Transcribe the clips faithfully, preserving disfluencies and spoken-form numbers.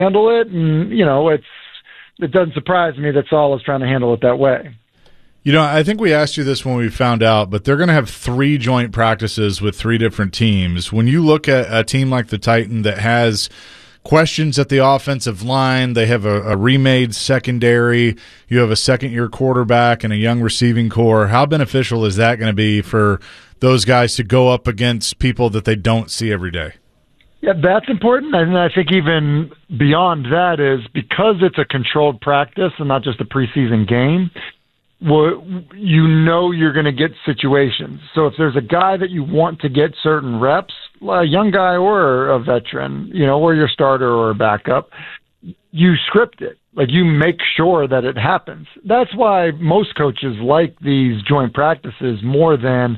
handle it. And, you know, it's it doesn't surprise me that Saul is trying to handle it that way. You know, I think we asked you this when we found out, but they're going to have three joint practices with three different teams. When you look at a team like the Titan that has questions at the offensive line, they have a, a remade secondary, you have a second-year quarterback and a young receiving core, how beneficial is that going to be for those guys to go up against people that they don't see every day? Yeah, that's important. And I think even beyond that is because it's a controlled practice and not just a preseason game, well, you know you're going to get situations. So if there's a guy that you want to get certain reps, a young guy or a veteran, you know, or your starter or a backup, you script it. Like you make sure that it happens. That's why most coaches like these joint practices more than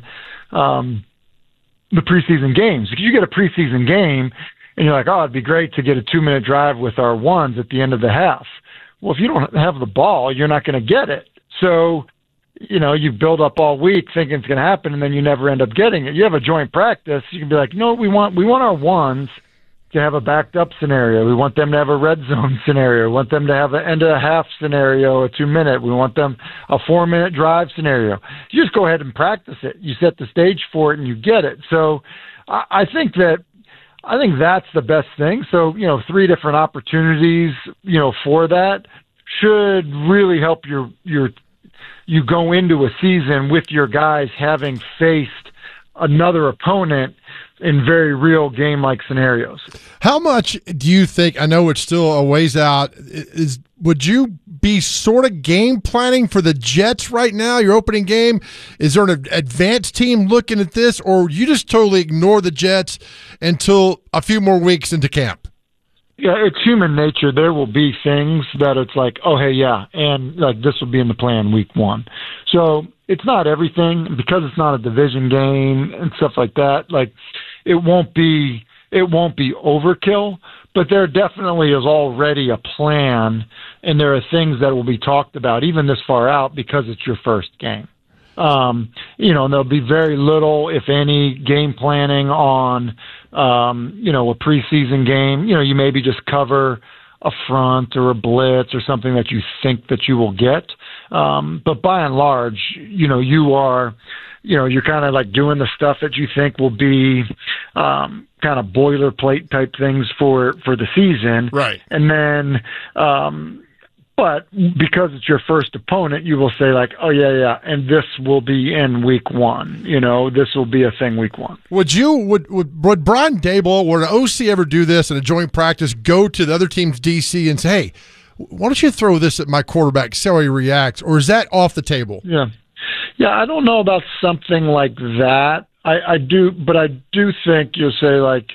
um, the preseason games. If you get a preseason game and you're like, oh, it'd be great to get a two-minute drive with our ones at the end of the half. Well, if you don't have the ball, you're not going to get it. So, you know, you build up all week thinking it's going to happen, and then you never end up getting it. You have a joint practice, you can be like, no, we want we want our ones to have a backed up scenario. We want them to have a red zone scenario. We want them to have an end of a half scenario, a two minute. We want them a four minute drive scenario. You just go ahead and practice it. You set the stage for it, and you get it. So, I, I think that. I think that's the best thing. So, you know, three different opportunities, you know, for that should really help your your you go into a season with your guys having faced another opponent in very real game-like scenarios. How much do you think, I know it's still a ways out, is would you be sort of game planning for the Jets right now, your opening game? Is there an advanced team looking at this, or you just totally ignore the Jets until a few more weeks into camp? Yeah, it's human nature. There will be things that it's like, oh, hey, yeah, and like this will be in the plan week one. So it's not everything because it's not a division game and stuff like that. Like it won't be it won't be overkill, but there definitely is already a plan, and there are things that will be talked about even this far out because it's your first game. Um, you know, and there'll be very little, if any, game planning on, um, you know, a preseason game. You know, you maybe just cover a front or a blitz or something that you think that you will get. Um, but by and large, you know, you are, you know, you're kind of like doing the stuff that you think will be um, kind of boilerplate type things for, for the season. Right. And then, um, but because it's your first opponent, you will say like, oh, yeah, yeah, and this will be in week one. You know, this will be a thing week one. Would you, would would, would Brian Daboll, would an O C ever do this in a joint practice, go to the other team's D C and say, hey, why don't you throw this at my quarterback, see how he reacts, or is that off the table? Yeah. Yeah, I don't know about something like that. I, I do, but I do think you'll say like,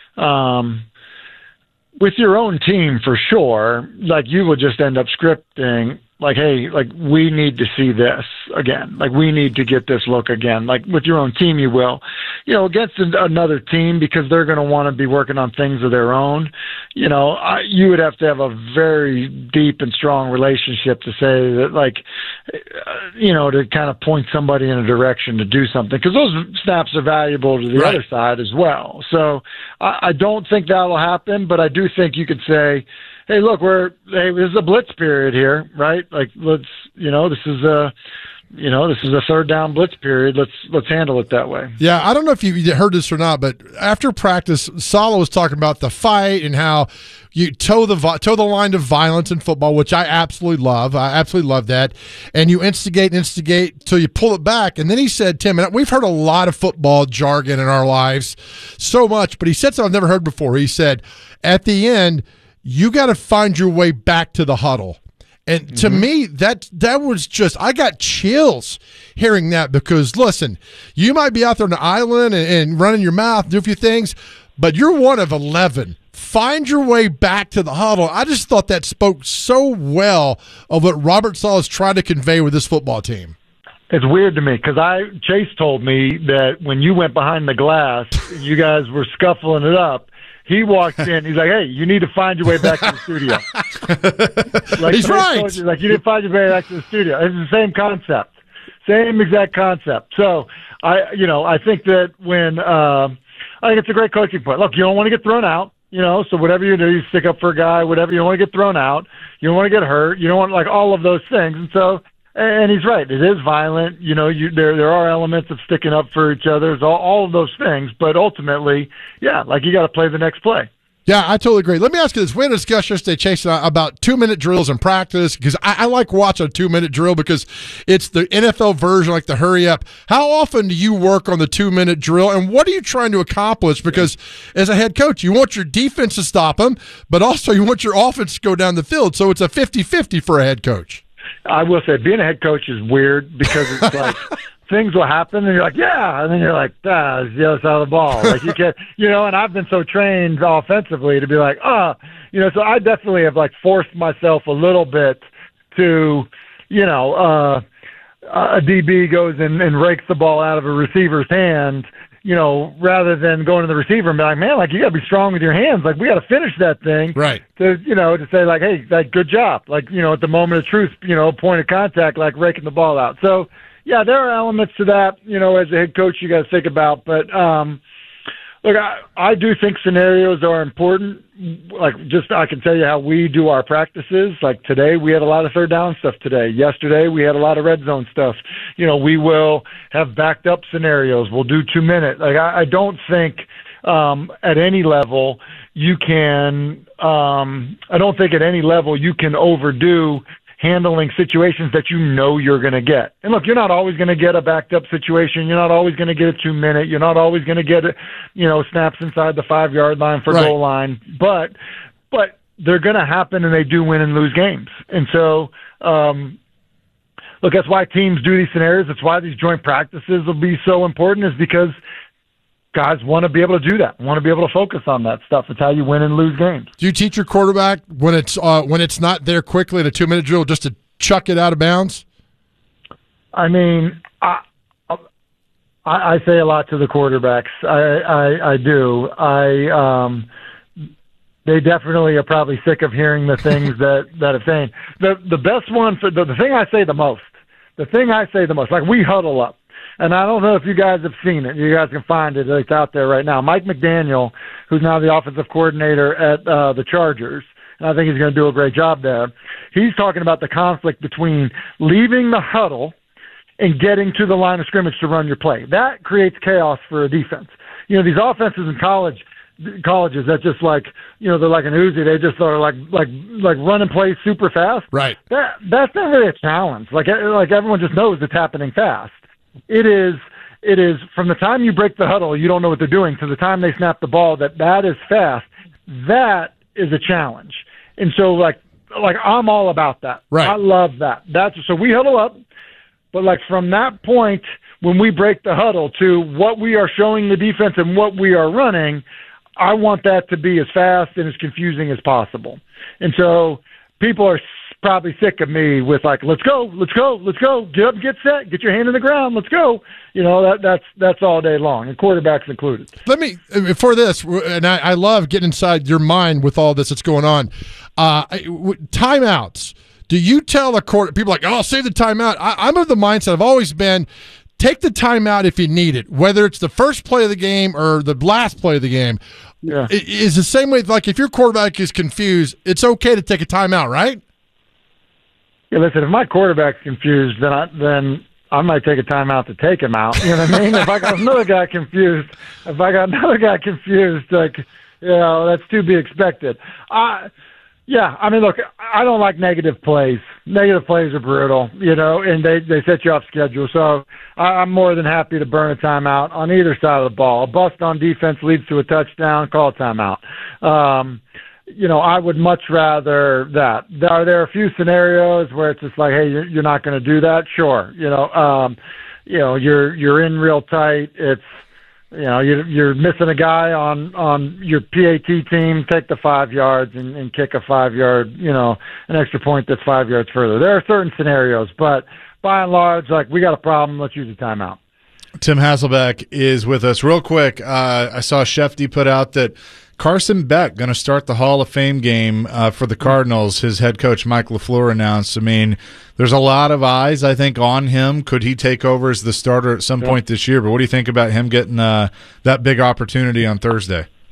um, with your own team, for sure, like you will just end up scripting like, hey, like we need to see this again. Like we need to get this look again. Like with your own team, you will, you know, against another team because they're going to want to be working on things of their own. You know, I, you would have to have a very deep and strong relationship to say that, like, uh, you know, to kind of point somebody in a direction to do something because those snaps are valuable to the right. other side as well. So I, I don't think that will happen, but I do think you could say, hey, look, we're hey, this is a blitz period here, right? Like, let's, you know, this is a, you know, this is a third down blitz period. Let's let's handle it that way. Yeah, I don't know if you heard this or not, but after practice, Saleh was talking about the fight and how you toe the toe the line of violence in football, which I absolutely love. I absolutely love that. And you instigate and instigate till you pull it back. And then he said, Tim, and we've heard a lot of football jargon in our lives, so much, but he said something I've never heard before. He said, at the end, you got to find your way back to the huddle. And to mm-hmm. me, that that was just, I got chills hearing that because, listen, you might be out there on the island and, and running your mouth, do a few things, but you're one of eleven. Find your way back to the huddle. I just thought that spoke so well of what Robert Saleh is trying to convey with this football team. It's weird to me because I Chase told me that when you went behind the glass, you guys were scuffling it up. He walked in. He's like, "Hey, you need to find your way back to the studio." Like, he's right. You, like you need to find your way back to the studio. It's the same concept, same exact concept. So I, you know, I think that when uh, I think it's a great coaching point. Look, you don't want to get thrown out. You know, so whatever you do, you stick up for a guy, whatever. You don't want to get thrown out. You don't want to get hurt. You don't want, like, all of those things. And so, and he's right. It is violent. You know, you, there there are elements of sticking up for each other, all, all of those things. But ultimately, yeah, like, you got to play the next play. Yeah, I totally agree. Let me ask you this. We had a discussion yesterday, Chase, about two-minute drills in practice, because I, I like watching a two-minute drill because it's the N F L version, like the hurry-up. How often do you work on the two-minute drill, and what are you trying to accomplish? Because as a head coach, you want your defense to stop them, but also you want your offense to go down the field, so it's a fifty-fifty for a head coach. I will say, being a head coach is weird because it's like – things will happen, and you're like, yeah, and then you're like, ah, it's the other side of the ball. Like, you can't, you know, and I've been so trained offensively to be like, ah, oh, you know, so I definitely have, like, forced myself a little bit to, you know, uh, a D B goes and, and rakes the ball out of a receiver's hand, you know, rather than going to the receiver and be like, man, like, you got to be strong with your hands. Like, we got to finish that thing. Right. To, you know, to say, like, hey, like, good job. Like, you know, at the moment of truth, you know, point of contact, like, raking the ball out. So, yeah, there are elements to that, you know, as a head coach you got to think about. But, um, look, I, I do think scenarios are important. Like, just I can tell you how we do our practices. Like, today we had a lot of third down stuff today. Yesterday we had a lot of red zone stuff. You know, we will have backed up scenarios. We'll do two minute. Like, I, I don't think um, at any level you can um, – I don't think at any level you can overdo – handling situations that you know you're going to get. And look, you're not always going to get a backed up situation. You're not always going to get a two minute. You're not always going to get, a, you know, snaps inside the five yard line for right. goal line. But, but they're going to happen, and they do win and lose games. And so, um, look, that's why teams do these scenarios. That's why these joint practices will be so important, is because guys want to be able to do that, want to be able to focus on that stuff. It's how you win and lose games. Do you teach your quarterback when it's uh, when it's not there quickly in a two-minute drill just to chuck it out of bounds? I mean, I I, I say a lot to the quarterbacks. I I, I do. I um, they definitely are probably sick of hearing the things that that are saying. The the best one for the, the thing I say the most. The thing I say the most, like, we huddle up. And I don't know if you guys have seen it. You guys can find it. It's out there right now. Mike McDaniel, who's now the offensive coordinator at uh, the Chargers, and I think he's going to do a great job there. He's talking about the conflict between leaving the huddle and getting to the line of scrimmage to run your play. That creates chaos for a defense. You know, these offenses in college, colleges that just like, you know, they're like an Uzi. They just are like like like run and play super fast. Right. That that's not really a challenge. Like like everyone just knows it's happening fast. It is, it is from the time you break the huddle, you don't know what they're doing, to the time they snap the ball, that that is fast. That is a challenge. And so, like, like I'm all about that. Right. I love that. That's so we huddle up, but like from that point, when we break the huddle to what we are showing the defense and what we are running, I want that to be as fast and as confusing as possible. And so people are probably sick of me with like, let's go, let's go, let's go, get up, get set, get your hand in the ground, let's go. You know, that that's that's all day long, and quarterbacks included. Let me, for this, and I, I love getting inside your mind with all this that's going on. Uh, timeouts. Do you tell the court, people are like, oh, save the timeout? I, I'm of the mindset, I've always been, take the timeout if you need it, whether it's the first play of the game or the last play of the game. Yeah. It, it's the same way, like if your quarterback is confused, it's okay to take a timeout, right? Yeah, listen, if my quarterback's confused, then I then I might take a timeout to take him out. You know what I mean? If I got another guy confused, if I got another guy confused, like, you know, that's to be expected. I, yeah, I mean, look, I don't like negative plays. Negative plays are brutal, you know, and they, they set you off schedule. So I, I'm more than happy to burn a timeout on either side of the ball. A bust on defense leads to a touchdown, call a timeout. Um, You know, I would much rather that. Are there a few scenarios where it's just like, hey, you're, you're not going to do that? Sure. You know, um, you know, you're you're in real tight. It's, you know, you're, you're missing a guy on, on your P A T team. Take the five yards and, and kick a five yard, you know, an extra point that's five yards further. There are certain scenarios, but by and large, like, we got a problem. Let's use a timeout. Tim Hasselbeck is with us. Real quick, uh, I saw Shefty put out that Carson Beck going to start the Hall of Fame game uh, for the Cardinals. His head coach, Mike LaFleur, announced. I mean, there's a lot of eyes, I think, on him. Could he take over as the starter at some yeah. point this year? But what do you think about him getting uh, that big opportunity on Thursday?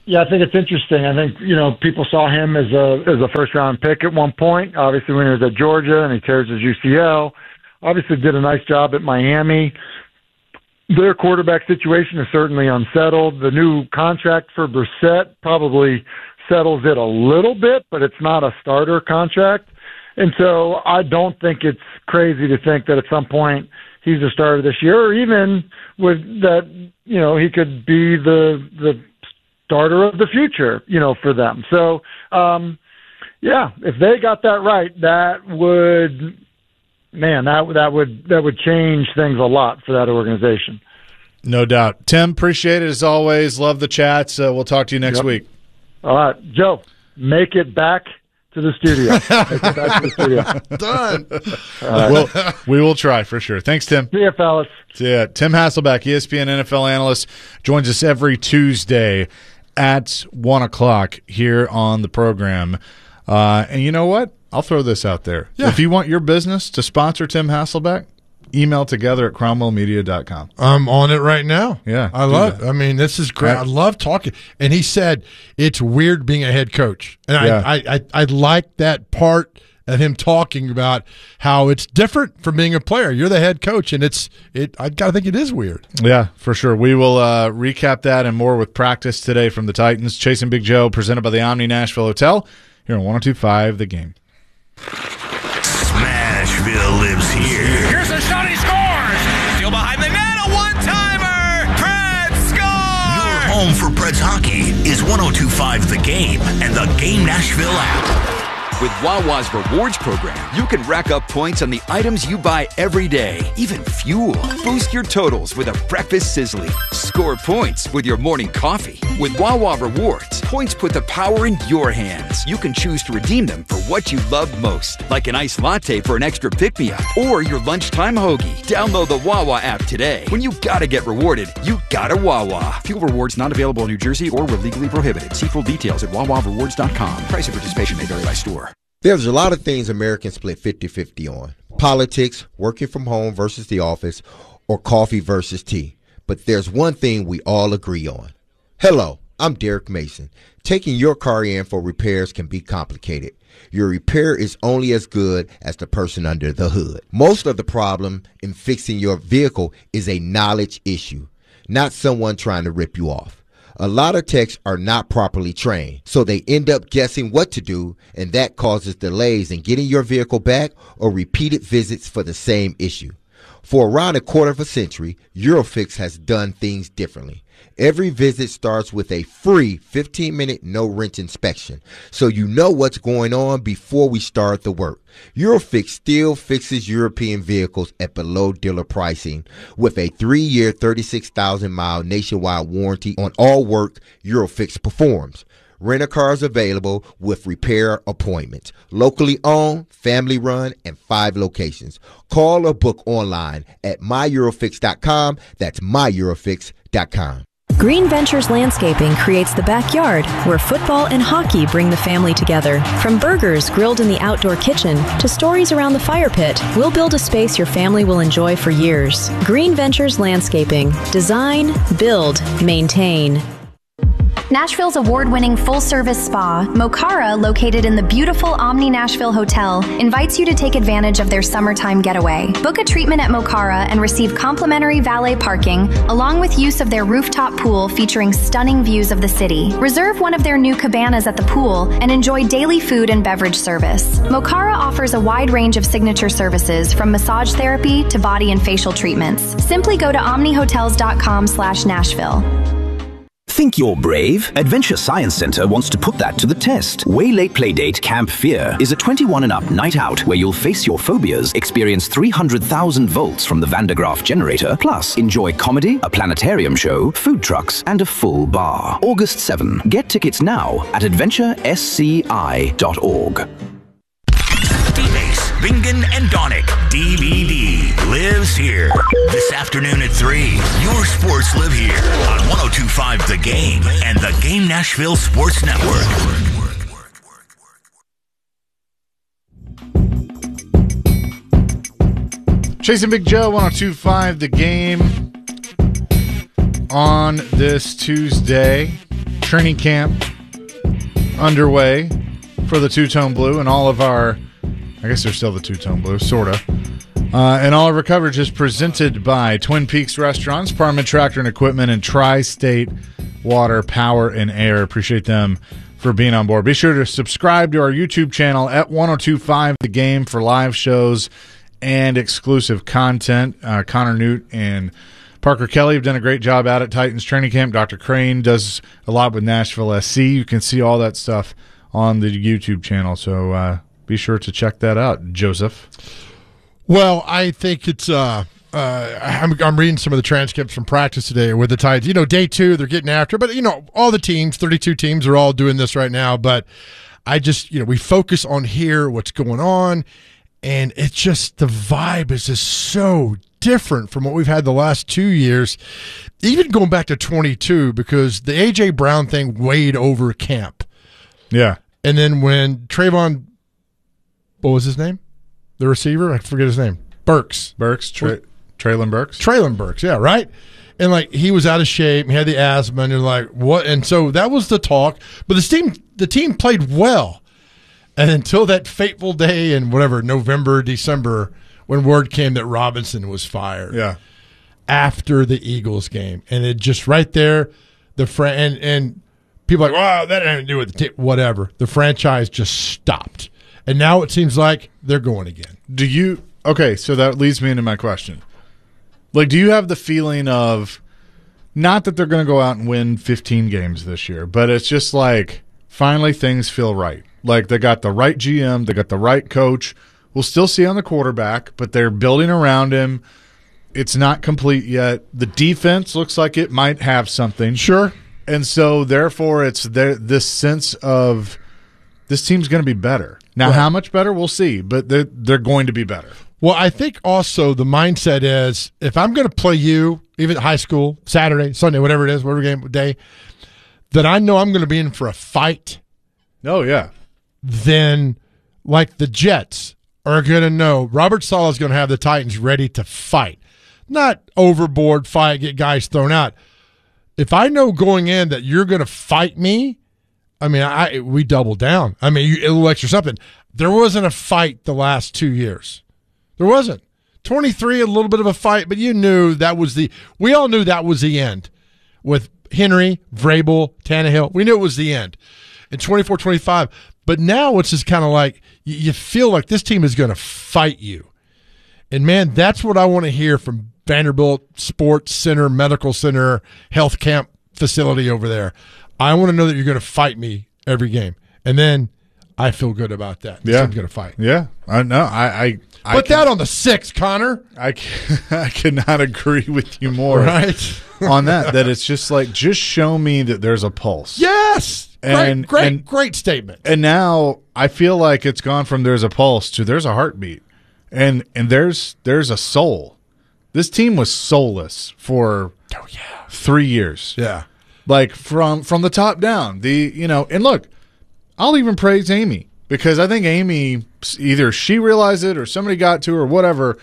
Yeah, I think it's interesting. I think, you know, people saw him as a as a first-round pick at one point, obviously when he was at Georgia and he tears his U C L. Obviously did a nice job at Miami. Their quarterback situation is certainly unsettled. The new contract for Brissett probably settles it a little bit, but it's not a starter contract. And so I don't think it's crazy to think that at some point he's a starter this year, or even with that, you know, he could be the the starter of the future, you know, for them. So, um, yeah, if they got that right, that would, man, that that would that would change things a lot for that organization. No doubt. Tim, appreciate it as always. Love the chats. Uh, we'll talk to you next yep. week. All right, Joe, make it back to the studio. Make it back to the studio. Done. Right. We'll, we will try for sure. Thanks, Tim. See ya, fellas. See ya. Tim Hasselbeck, E S P N N F L analyst, joins us every Tuesday at one o'clock here on the program. Uh, and you know what? I'll throw this out there. Yeah. If you want your business to sponsor Tim Hasselbeck, email together at cromwell media dot com. I'm on it right now. Yeah. I love it. I mean, this is great. I love talking. And he said it's weird being a head coach. And yeah. I, I, I, I like that part of him talking about how it's different from being a player. You're the head coach, and it's it. I gotta think it is weird. Yeah, for sure. We will uh, recap that and more with practice today from the Titans. Chasing Big Joe, presented by the Omni Nashville Hotel here on one oh two point five The Game. Smashville lives here. Here's a shot, he scores! Still behind the net, a one-timer! Preds score! Your home for Preds hockey is one oh two point five The Game and the Game Nashville app. With Wawa's Rewards program, you can rack up points on the items you buy every day, even fuel. Boost your totals with a breakfast sizzly. Score points with your morning coffee. With Wawa Rewards, points put the power in your hands. You can choose to redeem them for what you love most, like an iced latte for an extra pick-me-up, or your lunchtime hoagie. Download the Wawa app today. When you gotta get rewarded, you gotta Wawa. Fuel rewards not available in New Jersey or were legally prohibited. See full details at wawa rewards dot com. Price and participation may vary by store. There's a lot of things Americans split fifty-fifty on. Politics, working from home versus the office, or coffee versus tea. But there's one thing we all agree on. Hello, I'm Derek Mason. Taking your car in for repairs can be complicated. Your repair is only as good as the person under the hood. Most of the problem in fixing your vehicle is a knowledge issue, not someone trying to rip you off. A lot of techs are not properly trained, so they end up guessing what to do, and that causes delays in getting your vehicle back or repeated visits for the same issue. For around a quarter of a century, Eurofix has done things differently. Every visit starts with a free fifteen-minute no-wrench inspection, so you know what's going on before we start the work. Eurofix still fixes European vehicles at below dealer pricing with a three-year, thirty-six thousand mile nationwide warranty on all work Eurofix performs. Rent-a-cars available with repair appointments. Locally owned, family run, and five locations. Call or book online at my eurofix dot com. That's my eurofix dot com. Green Ventures Landscaping creates the backyard where football and hockey bring the family together. From burgers grilled in the outdoor kitchen to stories around the fire pit, we'll build a space your family will enjoy for years. Green Ventures Landscaping. Design, build, maintain. Nashville's award-winning full-service spa, Mokara, located in the beautiful Omni Nashville Hotel, invites you to take advantage of their summertime getaway. Book a treatment at Mokara and receive complimentary valet parking, along with use of their rooftop pool featuring stunning views of the city. Reserve one of their new cabanas at the pool and enjoy daily food and beverage service. Mokara offers a wide range of signature services, from massage therapy to body and facial treatments. Simply go to omni hotels dot com slash Nashville. Think you're brave? Adventure Science Center wants to put that to the test. Way Late Playdate Camp Fear is a twenty-one and up night out where you'll face your phobias, experience three hundred thousand volts from the Van de Graaff generator, plus enjoy comedy, a planetarium show, food trucks, and a full bar. August seventh. Get tickets now at adventure s c i dot org. Bingen and Donick, D V D, lives here. This afternoon at three, your sports live here on one oh two point five The Game and the Game Nashville Sports Network. Chasing Big Joe, one oh two point five The Game on this Tuesday. training camp underway for the Two-Tone Blue and all of our, I guess they're still the Two-Tone Blue, sort of. Uh, and all of our coverage is presented by Twin Peaks Restaurants, Parman Tractor and Equipment, and Tri-State Water, Power, and Air. Appreciate them for being on board. Be sure to subscribe to our YouTube channel at ten twenty-five The Game for live shows and exclusive content. Uh, Connor Newt and Parker Kelly have done a great job out at Titans Training Camp. Doctor Crane does a lot with Nashville S C. You can see all that stuff on the YouTube channel, so uh, be sure to check that out, Joseph. Well, I think it's uh, uh, I'm, I'm reading some of the transcripts from practice today with the Titans. You know, day two, they're getting after, but, you know, all the teams, thirty-two teams, are all doing this right now. But I just, you know, we focus on here, what's going on, and it's just the vibe is just so different from what we've had the last two years, even going back to twenty-two, because the A J. Brown thing weighed over camp. Yeah. And then when Trayvon, what was his name? The receiver? I forget his name. Burks. Burks. Tra- Traylon Burks. Traylon Burks, yeah, right? And, like, he was out of shape. He had the asthma, and you're like, what? And so that was the talk. But the team, the team played well. And until that fateful day in whatever, November, December, when word came that Robinson was fired. Yeah. After the Eagles game. And it just right there, the fran- and, and people are like, wow, that had nothing to do with the team. Whatever. The franchise just stopped. And now it seems like they're going again. Do you – okay, so that leads me into my question. Like, do you have the feeling of – not that they're going to go out and win fifteen games this year, but it's just like finally things feel right. Like they got the right G M, they got the right coach. We'll still see on the quarterback, but they're building around him. It's not complete yet. The defense looks like it might have something. Sure. And so, therefore, it's there, this sense of this team's going to be better. Now, right. How much better, we'll see, but they're, they're going to be better. Well, I think also the mindset is if I'm going to play you, even high school, Saturday, Sunday, whatever it is, whatever game day, that I know I'm going to be in for a fight. Oh, yeah. Then, like the Jets are going to know Robert Saleh is going to have the Titans ready to fight. Not overboard fight, get guys thrown out. If I know going in that you're going to fight me, I mean, I we double down. I mean, you, it'll extra something. There wasn't a fight the last two years. There wasn't. twenty-three, a little bit of a fight, but you knew that was the – we all knew that was the end. With Henry, Vrabel, Tannehill, we knew it was the end. In twenty-four twenty-five, but now it's just kind of like you, you feel like this team is going to fight you. And, man, that's what I want to hear from Vanderbilt Sports Center, Medical Center, Health Camp facility over there. I want to know that you're going to fight me every game. And then I feel good about that. This yeah. team's going to fight. Yeah. I know. I, I, I Put can, that on the six, Connor. I, can, I cannot agree with you more right? on that, that it's just like, just show me that there's a pulse. Yes. And, great, great, and, great statement. And now I feel like it's gone from there's a pulse to there's a heartbeat. And and there's there's a soul. This team was soulless for oh, yeah. three years. Yeah. Like from from the top down. The you know, and look, I'll even praise Amy because I think Amy either she realized it or somebody got to her or whatever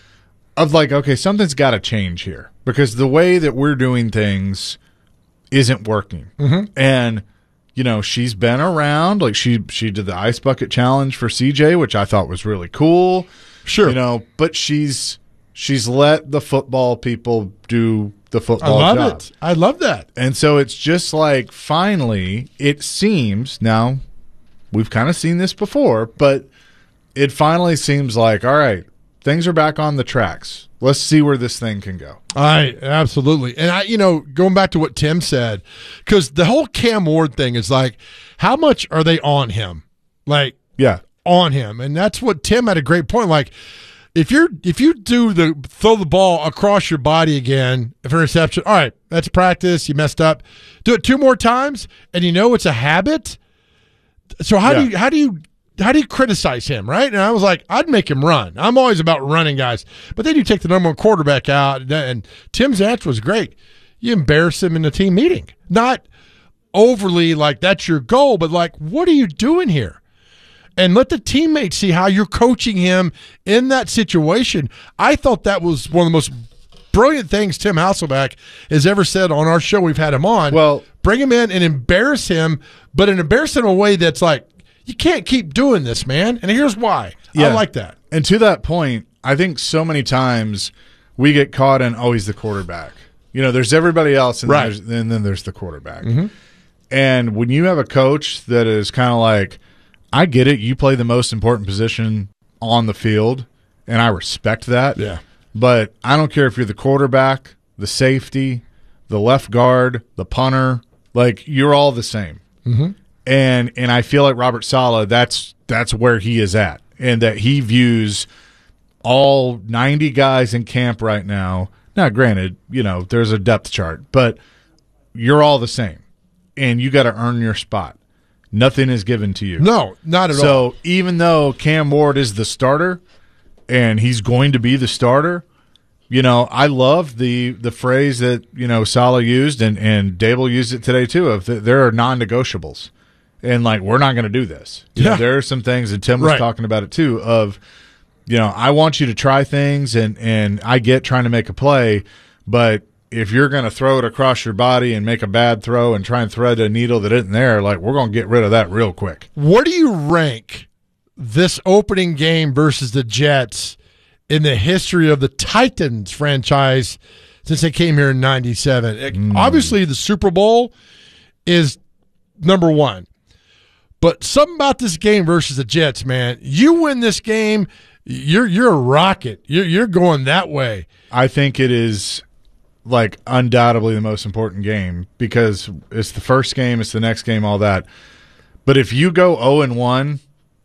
of like, okay, something's got to change here because the way that we're doing things isn't working. Mm-hmm. And you know, she's been around. Like she she did the ice bucket challenge for C J, which I thought was really cool. Sure. You know, but she's she's let the football people do the football I love job. it. I love that. And so it's just like finally it seems now we've kind of seen this before, but it finally seems like all right, things are back on the tracks. Let's see where this thing can go. I absolutely. And I, you know, going back to what Tim said, because the whole Cam Ward thing is like, how much are they on him? Like, yeah, on him. And that's what Tim had a great point. Like, if you're if you do the throw the ball across your body again for interception, all right, that's practice. You messed up. Do it two more times, and you know it's a habit. So how yeah. do you how do you How do you criticize him, right? And I was like, I'd make him run. I'm always about running guys. But then you take the number one quarterback out, and Tim's answer was great. You embarrass him in the team meeting. Not overly like that's your goal, but like, what are you doing here? And let the teammates see how you're coaching him in that situation. I thought that was one of the most brilliant things Tim Hasselbeck has ever said on our show. We've had him on. Well, bring him in and embarrass him, but an embarrass him in a way that's like, you can't keep doing this, man. And here's why. Yeah. I like that. And to that point, I think so many times we get caught in, oh, he's the quarterback. You know, there's everybody else, and, right. there's, and then there's the quarterback. Mm-hmm. And when you have a coach that is kind of like, I get it, you play the most important position on the field, and I respect that. Yeah. But I don't care if you're the quarterback, the safety, the left guard, the punter, like you're all the same. Mm-hmm. And and I feel like Robert Saleh, that's that's where he is at, and that he views all ninety guys in camp right now. Now, granted, you know, there's a depth chart, but you're all the same, and you got to earn your spot. Nothing is given to you. No, not at so, all. So even though Cam Ward is the starter, and he's going to be the starter, you know, I love the the phrase that, you know, Saleh used, and, and Dable used it today too, of that there are non-negotiables. And, like, we're not going to do this. You Yeah. know, there are some things, and Tim was Right. talking about it too, of, you know, I want you to try things, and, and I get trying to make a play, but if you're going to throw it across your body and make a bad throw and try and thread a needle that isn't there, like, we're going to get rid of that real quick. Where do you rank this opening game versus the Jets in the history of the Titans franchise since they came here in ninety-seven? Mm. Obviously, the Super Bowl is number one. But something about this game versus the Jets, man, you win this game, you're you're a rocket. You're you're going that way. I think it is, like, undoubtedly the most important game because it's the first game, it's the next game, all that. But if you go oh and one,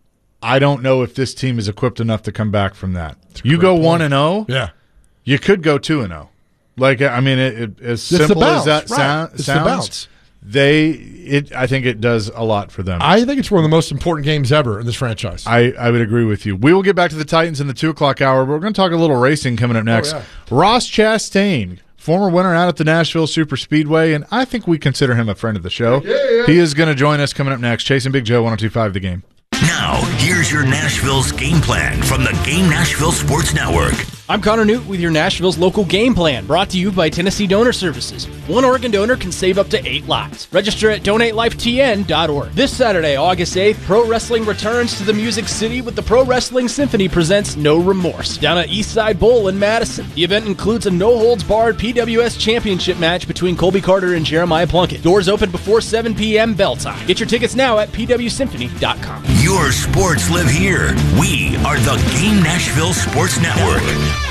I don't know if this team is equipped enough to come back from that. You go one and oh, yeah, you could go two and oh. Like, I mean, it, it, as It's the simple bounce, as that right. sound, It's the sounds, bounce. they, it, I think it does a lot for them. I think it's one of the most important games ever in this franchise. I, I would agree with you. We will get back to the Titans in the two o'clock hour, but we're going to talk a little racing coming up next. Oh, yeah. Ross Chastain, former winner out at the Nashville Super Speedway, and I think we consider him a friend of the show. Yeah, yeah. He is going to join us coming up next. Chasing Big Joe, one oh two point five The Game. Now, here's your Nashville's game plan from the Game Nashville Sports Network. I'm Connor Newt with your Nashville's local game plan, brought to you by Tennessee Donor Services. One organ donor can save up to eight lives. Register at donate life T N dot org. This Saturday, August eighth, pro wrestling returns to the Music City with the Pro Wrestling Symphony presents No Remorse down at Eastside Bowl in Madison. The event includes a no-holds-barred P W S championship match between Colby Carter and Jeremiah Plunkett. Doors open before seven p.m. bell time. Get your tickets now at P W symphony dot com. Your sports live here. We are the Game Nashville Sports Network.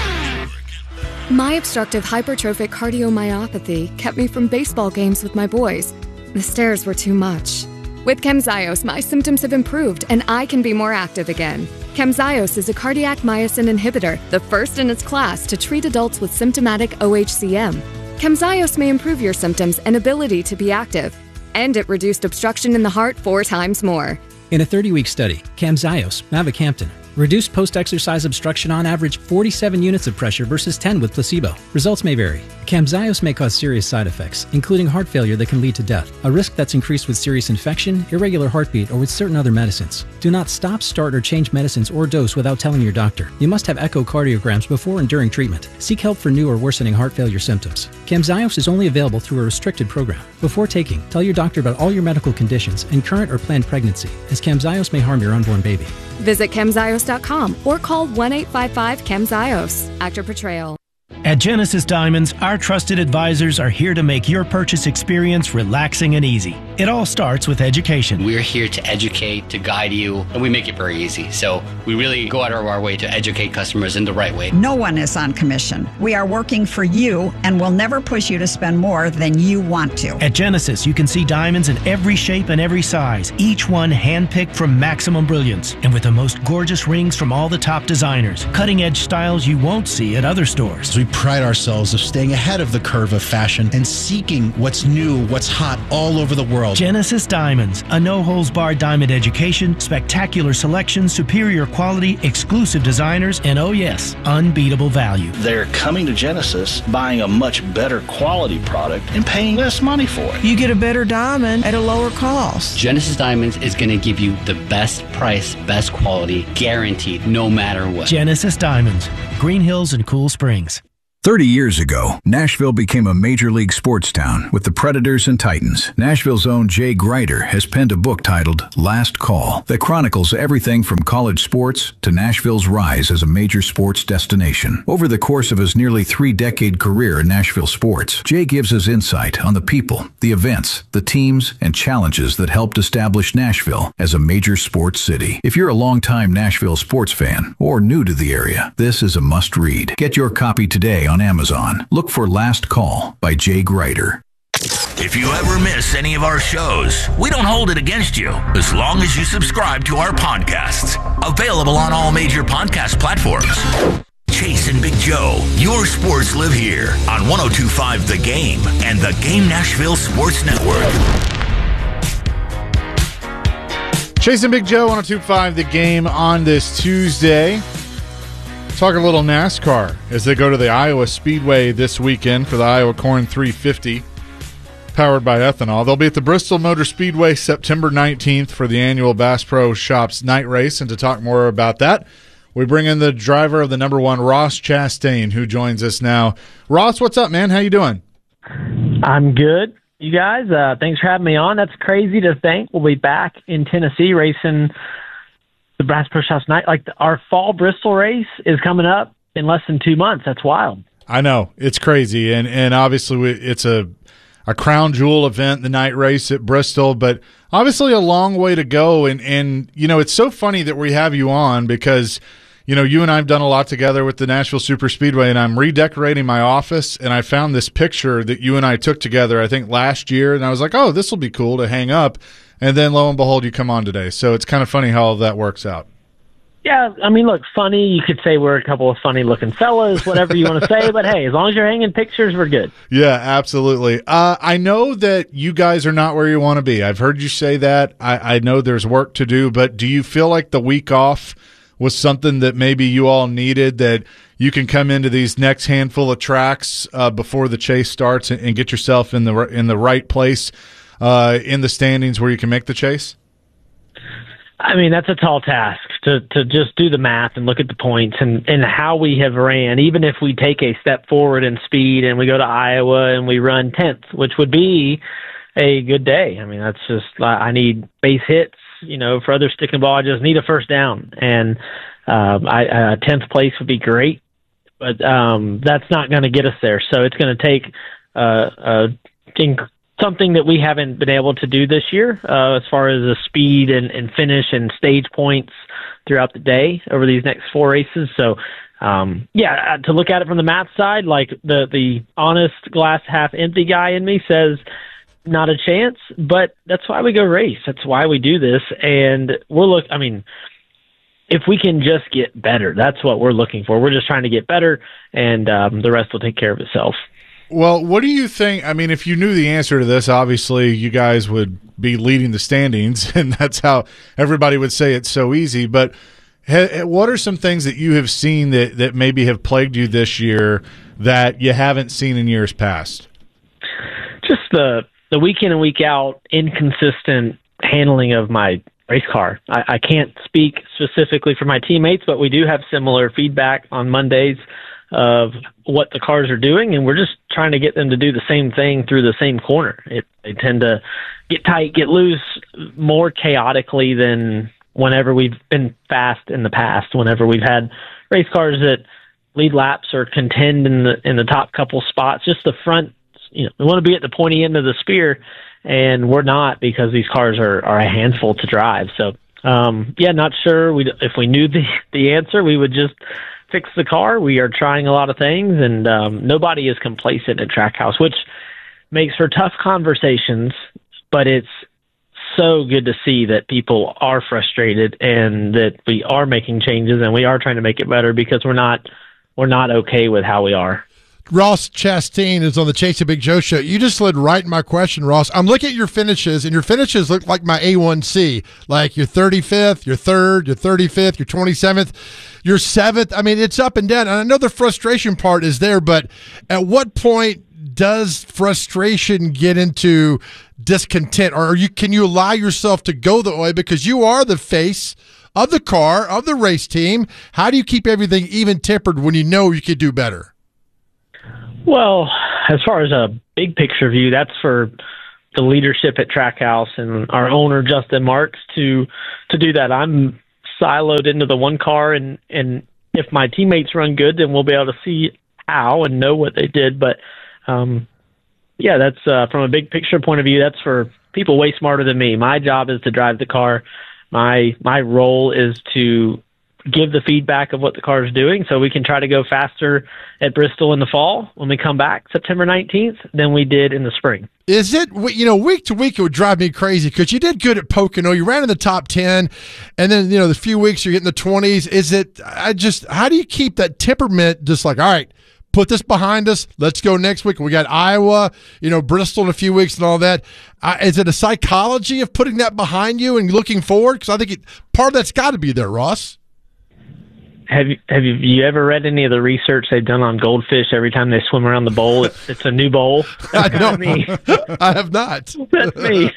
My obstructive hypertrophic cardiomyopathy kept me from baseball games with my boys. The stairs were too much. With Camzyos, my symptoms have improved and I can be more active again. Camzyos is a cardiac myosin inhibitor, the first in its class to treat adults with symptomatic O H C M. Camzyos may improve your symptoms and ability to be active, and it reduced obstruction in the heart four times more. In a thirty-week study, Camzyos, mavacamten, reduced post-exercise obstruction on average forty-seven units of pressure versus ten with placebo. Results may vary. Camzyos may cause serious side effects, including heart failure that can lead to death, a risk that's increased with serious infection, irregular heartbeat, or with certain other medicines. Do not stop, start, or change medicines or dose without telling your doctor. You must have echocardiograms before and during treatment. Seek help for new or worsening heart failure symptoms. Camzyos is only available through a restricted program. Before taking, tell your doctor about all your medical conditions and current or planned pregnancy, as Camzyos may harm your unborn baby. Visit Camzyos dot com or call one eight five five Camzyos. Actor Portrayal. At Genesis Diamonds, our trusted advisors are here to make your purchase experience relaxing and easy. It all starts with education. We're here to educate, to guide you, and we make it very easy. So we really go out of our way to educate customers in the right way. No one is on commission. We are working for you and will never push you to spend more than you want to. At Genesis, you can see diamonds in every shape and every size, each one handpicked from maximum brilliance, and with the most gorgeous rings from all the top designers. Cutting-edge styles you won't see at other stores. We pride ourselves of staying ahead of the curve of fashion and seeking what's new, what's hot all over the world. Genesis Diamonds, a no-holds-barred diamond education, spectacular selection, superior quality, exclusive designers, and oh yes, unbeatable value. They're coming to Genesis, buying a much better quality product and paying less money for it. You get a better diamond at a lower cost. Genesis Diamonds is going to give you the best price, best quality, guaranteed, no matter what. Genesis Diamonds, Green Hills and Cool Springs. thirty years ago, Nashville became a major league sports town with the Predators and Titans. Nashville's own Jay Greider has penned a book titled Last Call that chronicles everything from college sports to Nashville's rise as a major sports destination. Over the course of his nearly three-decade career in Nashville sports, Jay gives us insight on the people, the events, the teams, and challenges that helped establish Nashville as a major sports city. If you're a longtime Nashville sports fan or new to the area, this is a must-read. Get your copy today on Amazon. Look for Last Call by Jay Greider. If you ever miss any of our shows, we don't hold it against you as long as you subscribe to our podcasts. Available on all major podcast platforms. Chase and Big Joe, your sports live here on one oh two point five The Game and the Game Nashville Sports Network. Chase and Big Joe, one oh two point five The Game on this Tuesday. Talk a little NASCAR as they go to the Iowa Speedway this weekend for the Iowa Corn three fifty, powered by ethanol. They'll be at the Bristol Motor Speedway September nineteenth for the annual Bass Pro Shops night race. And to talk more about that, we bring in the driver of the number one, Ross Chastain, who joins us now. Ross, what's up, man? How you doing? I'm good. You guys, uh, thanks for having me on. That's crazy to think. We'll be back in Tennessee racing the Bass Pro Shops night. Like the, our fall Bristol race is coming up in less than two months. That's wild. I know. It's crazy. And and obviously we, it's a, a crown jewel event, the night race at Bristol, but obviously a long way to go. And, and, you know, it's so funny that we have you on because, you know, you and I have done a lot together with the Nashville Super Speedway, and I'm redecorating my office, and I found this picture that you and I took together, I think, last year, and I was like, oh, this will be cool to hang up. And then, lo and behold, you come on today. So it's kind of funny how all that works out. Yeah, I mean, look, funny. You could say we're a couple of funny-looking fellas, whatever you want to say. But, hey, as long as you're hanging pictures, we're good. Yeah, absolutely. Uh, I know that you guys are not where you want to be. I've heard you say that. I, I know there's work to do. But do you feel like the week off was something that maybe you all needed, that you can come into these next handful of tracks uh, before the chase starts and, and get yourself in the in the right place uh, in the standings where you can make the chase? I mean, that's a tall task to to just do the math and look at the points and, and how we have ran. Even if we take a step forward in speed and we go to Iowa and we run tenth, which would be a good day. I mean, that's just, I need base hits, you know, for other sticking ball. I just need a first down. And um, I, uh, tenth place would be great, but um, that's not going to get us there. So it's going to take uh, uh, inc- something that we haven't been able to do this year uh, as far as the speed and, and finish and stage points throughout the day over these next four races. So, um, yeah, to look at it from the math side, like the, the honest glass half empty guy in me says not a chance, but that's why we go race. That's why we do this. And we're look, I mean, if we can just get better, that's what we're looking for. We're just trying to get better, and um, the rest will take care of itself. Well, what do you think? I mean, if you knew the answer to this, obviously you guys would be leading the standings, and that's how everybody would say it's so easy. But ha- what are some things that you have seen that, that maybe have plagued you this year that you haven't seen in years past? Just the the week in and week out inconsistent handling of my race car. I, I can't speak specifically for my teammates, but we do have similar feedback on Mondays of what the cars are doing, and we're just trying to get them to do the same thing through the same corner. It, they tend to get tight, get loose more chaotically than whenever we've been fast in the past, whenever we've had race cars that lead laps or contend in the in the top couple spots. Just the front, you know, we want to be at the pointy end of the spear, and we're not because these cars are, are a handful to drive. So, um, yeah, not sure. We if we knew the, the answer, we would just fix the car. We are trying a lot of things, and um, nobody is complacent at Trackhouse, which makes for tough conversations, but it's so good to see that people are frustrated and that we are making changes and we are trying to make it better because we're not we're not okay with how we are. Ross Chastain is on the Chase and Big Joe show. You just slid right in my question, Ross. I'm looking at your finishes, and your finishes look like my A one C. Like your thirty-fifth, your third, your thirty-fifth, your twenty-seventh, your seventh. I mean, it's up and down. And I know the frustration part is there, but at what point does frustration get into discontent? Or are you, can you allow yourself to go the way because you are the face of the car, of the race team? How do you keep everything even tempered when you know you could do better? Well, as far as a big picture view, that's for the leadership at Trackhouse and our owner, Justin Marks, to to do that. I'm siloed into the one car, and, and if my teammates run good, then we'll be able to see how and know what they did. But, um, yeah, that's uh, from a big picture point of view, that's for people way smarter than me. My job is to drive the car. My my role is to give the feedback of what the car is doing so we can try to go faster at Bristol in the fall when we come back September nineteenth than we did in the spring. Is it, you know, week to week it would drive me crazy because you did good at Pocono. You ran in the top ten, and then, you know, the few weeks you're getting the twenties. Is it, I just, how do you keep that temperament just like, all right, put this behind us. Let's go next week. We got Iowa, you know, Bristol in a few weeks and all that. Uh, is it a psychology of putting that behind you and looking forward? Because I think it, part of that's got to be there, Ross. Have you, have you, you ever read any of the research they've done on goldfish every time they swim around the bowl? It's, it's a new bowl. That's I, kind of me. I have not. That's me.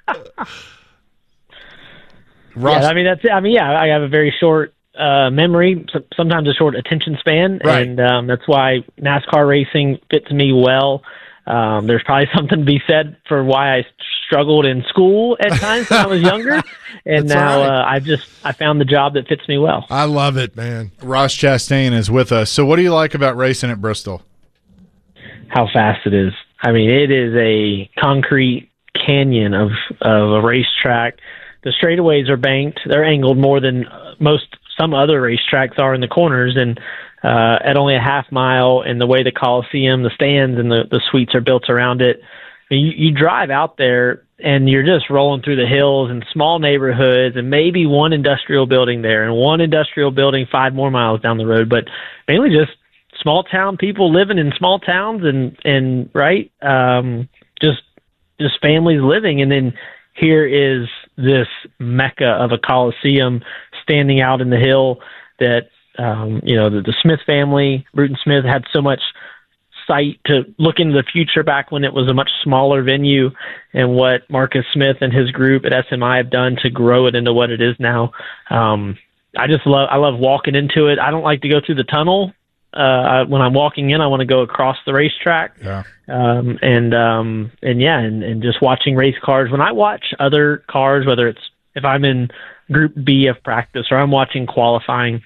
Ross, yeah, I mean, that's it. I mean, yeah, I have a very short uh, memory, sometimes a short attention span, right. and um, that's why NASCAR racing fits me well. Um, there's probably something to be said for why I struggled in school at times when I was younger, and now right. uh, I just I found the job that fits me well. I love it, man. Ross Chastain is with us. So, what do you like about racing at Bristol? How fast it is. I mean, it is a concrete canyon of of a racetrack. The straightaways are banked; they're angled more than most some other racetracks are in the corners, and uh, at only a half mile, and the way the Coliseum, the stands, and the, the suites are built around it. You, you drive out there, and you're just rolling through the hills and small neighborhoods, and maybe one industrial building there, and one industrial building five more miles down the road, but mainly just small town people living in small towns, and and right, um, just just families living, and then here is this mecca of a Coliseum standing out in the hill that. Um, you know, the, the Smith family, Bruton Smith, had so much sight to look into the future back when it was a much smaller venue, and what Marcus Smith and his group at S M I have done to grow it into what it is now. Um, I just love, I love walking into it. I don't like to go through the tunnel. Uh, when I'm walking in, I want to go across the racetrack. Yeah. Um, and, um, and yeah, and, and just watching race cars. When I watch other cars, whether it's, if I'm in Group B of practice or I'm watching qualifying,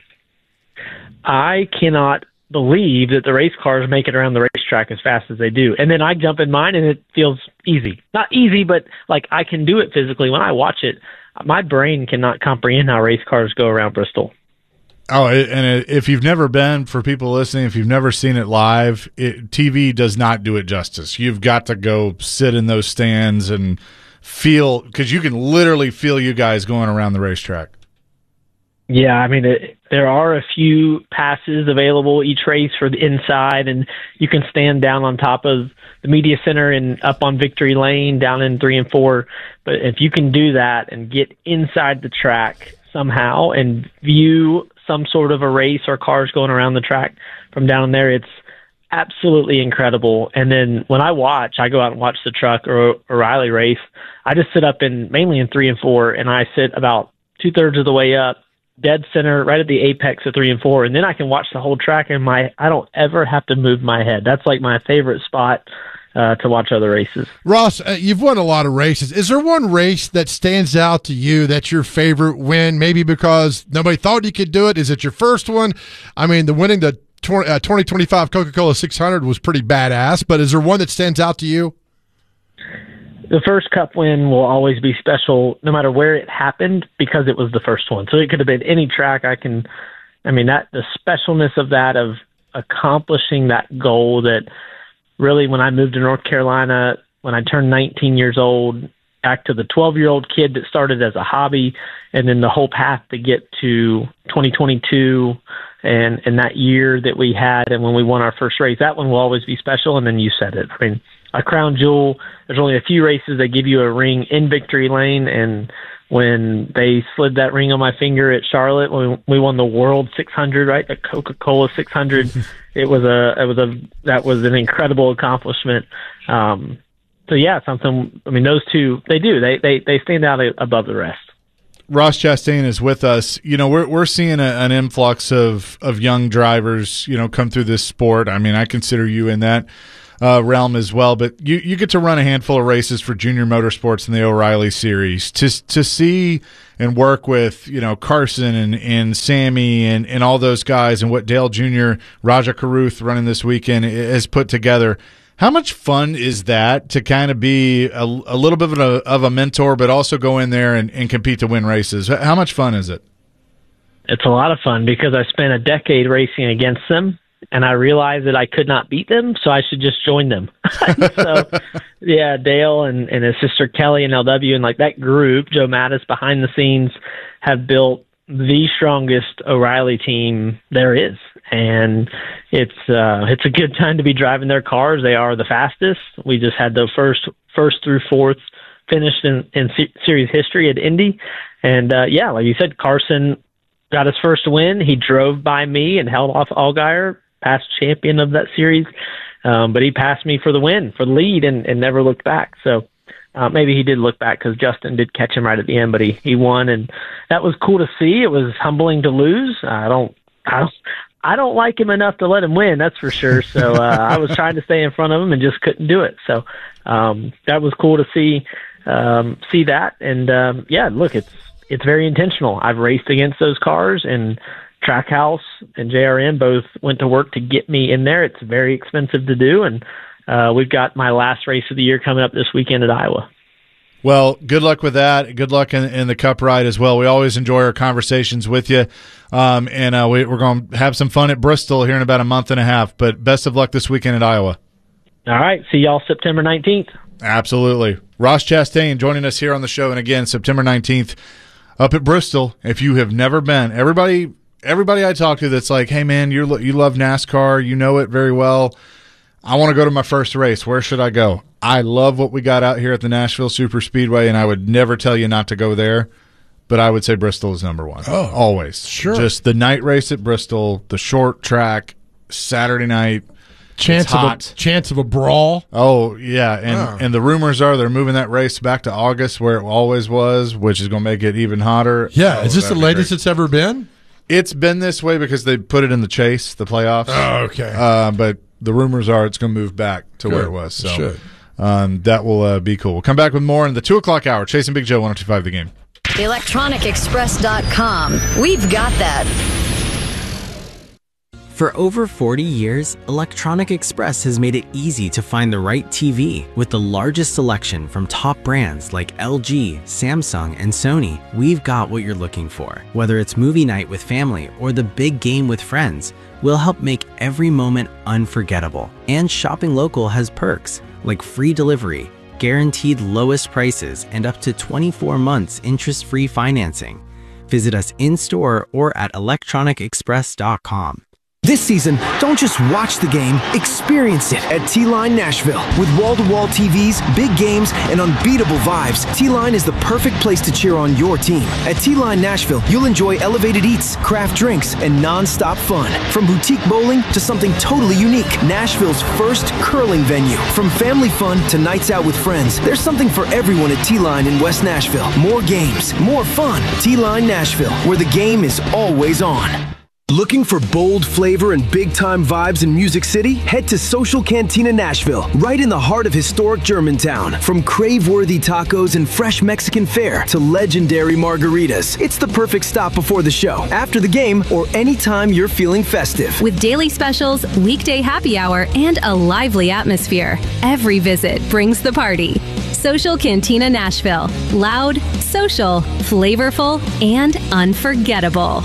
I cannot believe that the race cars make it around the racetrack as fast as they do. And then I jump in mine and it feels easy. Not easy, but like I can do it physically. When I watch it, my brain cannot comprehend how race cars go around Bristol. Oh, and if you've never been, for people listening, if you've never seen it live, it, T V does not do it justice. You've got to go sit in those stands and feel, because you can literally feel you guys going around the racetrack. Yeah, I mean, it, there are a few passes available each race for the inside, and you can stand down on top of the media center and up on Victory Lane down in three and four. But if you can do that and get inside the track somehow and view some sort of a race or cars going around the track from down there, it's absolutely incredible. And then when I watch, I go out and watch the truck or O'Reilly race. I just sit up in mainly in three and four, and I sit about two thirds of the way up, dead center, right at the apex of three and four, and then I can watch the whole track, and my I don't ever have to move my head. That's like my favorite spot uh, to watch other races. Ross, uh, you've won a lot of races. Is there one race that stands out to you that's your favorite win? Maybe because nobody thought you could do it. Is it your first one? I mean, the winning the twenty twenty-five Coca-Cola six hundred was pretty badass, but is there one that stands out to you? The first Cup win will always be special no matter where it happened because it was the first one. So it could have been any track. I can, I mean, that the specialness of that, of accomplishing that goal that really when I moved to North Carolina, when I turned nineteen years old, back to the twelve-year-old kid that started as a hobby, and then the whole path to get to twenty twenty-two and, and that year that we had and when we won our first race, that one will always be special. And then you said it. I mean, a crown jewel. There's only a few races that give you a ring in Victory Lane, and when they slid that ring on my finger at Charlotte, when we won the World six hundred, right, the Coca-Cola six hundred, it was a, it was a, that was an incredible accomplishment. Um, so yeah, something. I mean, those two, they do, they they they stand out above the rest. Ross Chastain is with us. You know, we're we're seeing a, an influx of of young drivers, you know, come through this sport. I mean, I consider you in that uh, realm as well. But you, you get to run a handful of races for Junior Motorsports in the O'Reilly Series. To to see and work with, you know, Carson and, and Sammy and, and all those guys, and what Dale Junior, Raja Caruth running this weekend has put together. How much fun is that to kind of be a, a little bit of a, of a mentor, but also go in there and, and compete to win races? How much fun is it? It's a lot of fun because I spent a decade racing against them, and I realized that I could not beat them, so I should just join them. So, yeah, Dale and, and his sister Kelly and L W and like that group, Joe Mattis behind the scenes, have built the strongest O'Reilly team there is. And it's uh, it's a good time to be driving their cars. They are the fastest. We just had the first first through fourth finished in, in C- series history at Indy. And, uh, yeah, like you said, Carson got his first win. He drove by me and held off Allgaier, past champion of that series. Um, but he passed me for the win, for the lead, and, and never looked back. So uh, maybe he did look back because Justin did catch him right at the end, but he, he won. And that was cool to see. It was humbling to lose. I don't I don't, I don't like him enough to let him win, that's for sure. So uh, I was trying to stay in front of him and just couldn't do it. So um, that was cool to see um, see that. And, um, yeah, look, it's it's very intentional. I've raced against those cars, and Trackhouse and J R M both went to work to get me in there. It's very expensive to do, and uh, we've got my last race of the year coming up this weekend at Iowa. Well, good luck with that. Good luck in, in the Cup ride as well. We always enjoy our conversations with you, um, and uh, we, we're going to have some fun at Bristol here in about a month and a half. But best of luck this weekend at Iowa. All right. See y'all September nineteenth. Absolutely. Ross Chastain joining us here on the show, and again, September nineteenth up at Bristol. If you have never been, everybody everybody I talk to that's like, hey, man, you you love NASCAR, you know it very well. I want to go to my first race. Where should I go? I love what we got out here at the Nashville Super Speedway, and I would never tell you not to go there, but I would say Bristol is number one. Oh, always. Sure. Just the night race at Bristol, the short track, Saturday night. Chance of a chance of a brawl. Oh, yeah, and oh. and the rumors are they're moving that race back to August where it always was, which is going to make it even hotter. Yeah, oh, is this the latest great. It's ever been? It's been this way because they put it in the Chase, the playoffs. Oh, okay. Uh, but the rumors are it's going to move back to Good. where it was. So it should. Um, that will uh, be cool. We'll come back with more in the two o'clock hour. Chase and Big Joe, one oh two point five The Game. electronic express dot com. We've got that. For over forty years, Electronic Express has made it easy to find the right T V. With the largest selection from top brands like L G, Samsung, and Sony, we've got what you're looking for. Whether it's movie night with family or the big game with friends, we'll help make every moment unforgettable. And shopping local has perks like free delivery, guaranteed lowest prices, and up to twenty-four months interest-free financing. Visit us in-store or at electronic express dot com. This season, don't just watch the game, experience it at T-Line Nashville. With wall-to-wall T Vs, big games, and unbeatable vibes, T-Line is the perfect place to cheer on your team. At T-Line Nashville, you'll enjoy elevated eats, craft drinks, and non-stop fun. From boutique bowling to something totally unique, Nashville's first curling venue. From family fun to nights out with friends, there's something for everyone at T-Line in West Nashville. More games, more fun. T-Line Nashville, where the game is always on. Looking for bold flavor and big-time vibes in Music City? Head to Social Cantina Nashville, right in the heart of historic Germantown. From crave-worthy tacos and fresh Mexican fare to legendary margaritas, it's the perfect stop before the show, after the game, or anytime you're feeling festive. With daily specials, weekday happy hour, and a lively atmosphere, every visit brings the party. Social Cantina Nashville. Loud, social, flavorful, and unforgettable.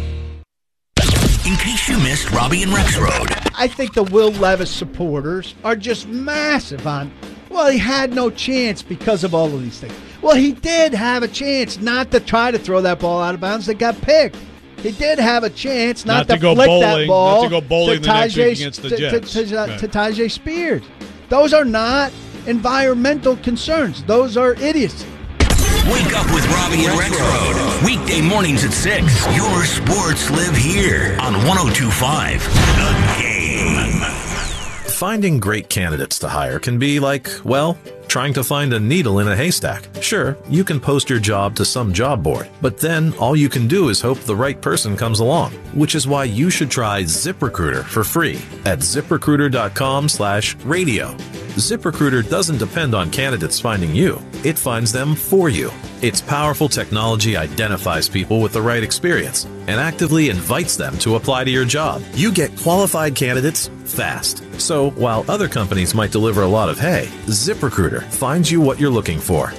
In case you missed Robbie and Rex Road. I think the Will Levis supporters are just massive on, well, he had no chance because of all of these things. Well, he did have a chance not to try to throw that ball out of bounds that got picked. He did have a chance not, not to, to go flick bowling, that ball not to go bowling to the next Tajay, week against the Jets. To, to, okay. to Tajay Spears. Those are not environmental concerns. Those are idiocy. Wake up with Robbie and Rex Road. Weekday mornings at six. Your sports live here on one oh two point five The Game. Finding great candidates to hire can be like, well, trying trying to find a needle in a haystack. Sure, you can post your job to some job board, but then all you can do is hope the right person comes along, which is why you should try ZipRecruiter for free at ZipRecruiter.com slash radio. ZipRecruiter doesn't depend on candidates finding you. It finds them for you. Its powerful technology identifies people with the right experience and actively invites them to apply to your job. You get qualified candidates fast. So while other companies might deliver a lot of hay, ZipRecruiter finds you what you're looking for.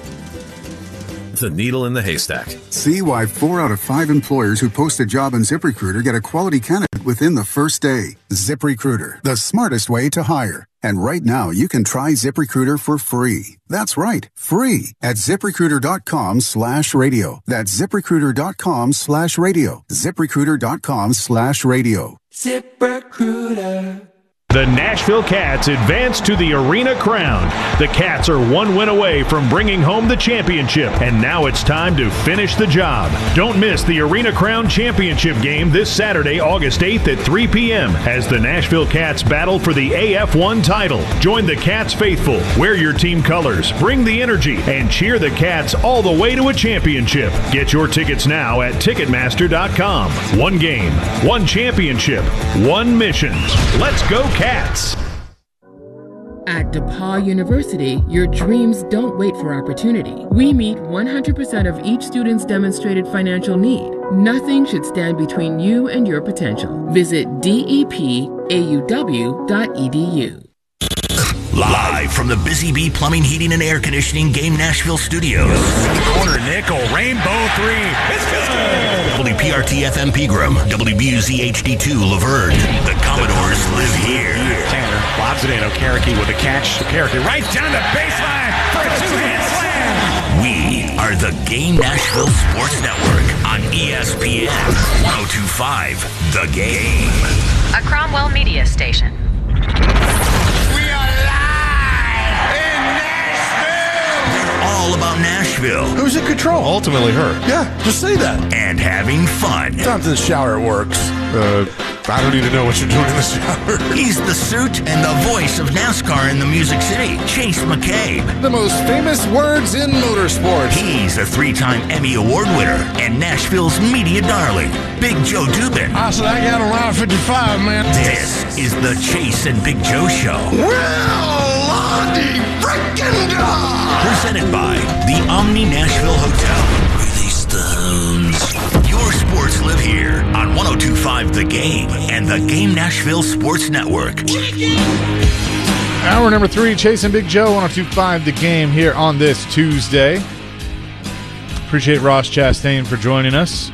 The needle in the haystack. See why four out of five employers who post a job on ZipRecruiter get a quality candidate within the first day. ZipRecruiter, the smartest way to hire. And right now, you can try ZipRecruiter for free. That's right, free at ZipRecruiter.com slash radio. That's ZipRecruiter.com slash radio. ZipRecruiter.com slash radio. ZipRecruiter. The Nashville Cats advance to the Arena Crown. The Cats are one win away from bringing home the championship, and now it's time to finish the job. Don't miss the Arena Crown Championship game this Saturday, August eighth at three p.m. as the Nashville Cats battle for the A F one title. Join the Cats faithful, wear your team colors, bring the energy, and cheer the Cats all the way to a championship. Get your tickets now at Ticketmaster dot com. One game, one championship, one mission. Let's go, Cats! At DePaul University, your dreams don't wait for opportunity. We meet one hundred percent of each student's demonstrated financial need. Nothing should stand between you and your potential. Visit D E P A U W dot E D U. Live from the Busy Bee Plumbing, Heating, and Air Conditioning Game Nashville Studios. Corner nickel, rainbow three. It's good. W P R T F M Pegram, W B U Z H D two Laverne. The Commodores live here. Tanner lobs it in. Okereke with a catch. Okereke right down the baseline for a two-hand slam. We are the Game Nashville Sports Network on E S P N one oh two point five The Game. A Cromwell media station. All about Nashville. Who's in control? Ultimately her. Yeah, just say that. And having fun. Sometimes in the shower it works. Uh, I don't need to know what you're doing in the shower. He's the suit and the voice of NASCAR in the Music City, Chase McCabe. The most famous words in motorsports. He's a three-time Emmy Award winner and Nashville's media darling, Big Joe Dubin. I said I got a line fifty-five, man. This is the Chase and Big Joe Show. Well, Lonnie freaking God! Presented by the Omni Nashville Hotel. Release the hounds. Your sports live here on one oh two point five The Game and the Game Nashville Sports Network. Hour number three, Chase and Big Joe, one oh two point five The Game here on this Tuesday. Appreciate Ross Chastain for joining us.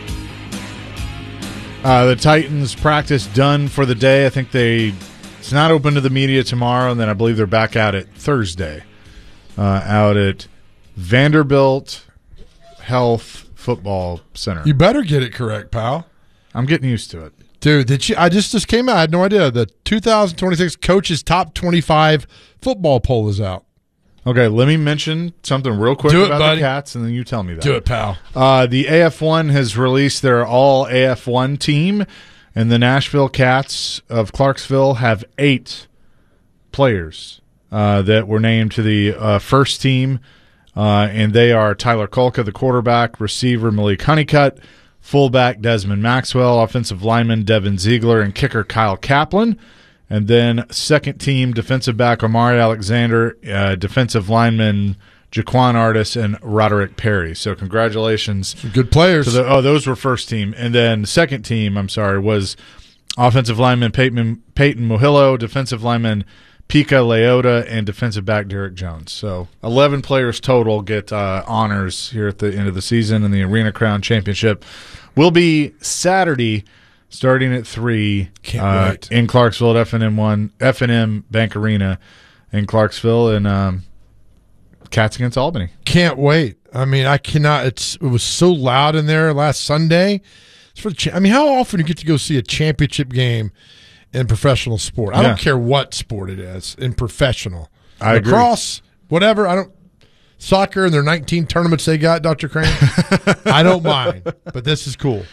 Uh, the Titans practice done for the day. I think they it's not open to the media tomorrow, and then I believe they're back out at Thursday. Uh, out at Vanderbilt Health Football Center. You better get it correct, pal. I'm getting used to it. Dude, did you, I just, just came out. I had no idea. The two thousand twenty-six Coaches Top twenty-five football poll is out. Okay, let me mention something real quick Do it, about buddy. the Cats, and then you tell me that. Do it, pal. Uh, the A F one has released their all A F one team, and the Nashville Cats of Clarksville have eight players uh, that were named to the uh, first team, uh, and they are Tyler Kolka, the quarterback, receiver Malik Honeycutt, fullback Desmond Maxwell, offensive lineman Devin Ziegler, and kicker Kyle Kaplan. And then second team, defensive back Amari Alexander, uh, defensive lineman Jaquan Artis, and Roderick Perry. So congratulations. Some good players. To the, oh, those were first team. And then second team, I'm sorry, was offensive lineman Peyton, Peyton Mohillo, defensive lineman Pika Leota, and defensive back Derek Jones. So eleven players total get uh, honors here at the end of the season, and the Arena Crown Championship will be Saturday starting at three uh, in Clarksville at F and M one F and M Bank Arena in Clarksville, and um, Cats against Albany. Can't wait. I mean, I cannot. It's it was so loud in there last Sunday. It's for the cha- I mean, how often do you get to go see a championship game in professional sport? I Yeah. don't care what sport it is in professional. I agree. Lacrosse, whatever. I don't. Soccer and their nineteen tournaments they got, Doctor Crane. I don't mind, but this is cool.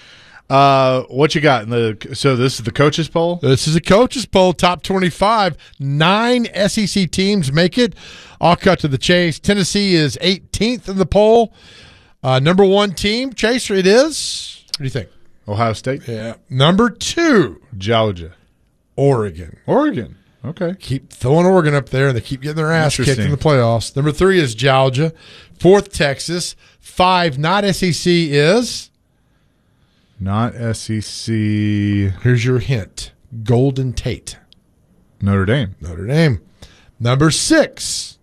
Uh, what you got in the? So this is the coaches poll. This is a coaches poll. Top twenty-five. Nine S E C teams make it. I'll cut to the chase. Tennessee is eighteenth in the poll. Uh, number one team, Chaser. It is. What do you think? Ohio State. Yeah. Number two, Georgia. Oregon. Oregon. Okay. Keep throwing Oregon up there, and they keep getting their ass kicked in the playoffs. Number three is Georgia. Fourth, Texas. Five, not S E C, is not S E C. Here's your hint: Golden Tate. Notre Dame. Notre Dame. Number six,